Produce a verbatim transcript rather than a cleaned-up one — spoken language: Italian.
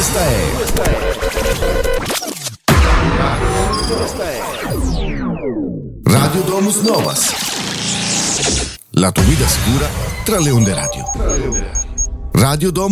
Questa è Questa è Radio Domus Novas. La tua guida sicura tra le onde radio. Radio Domus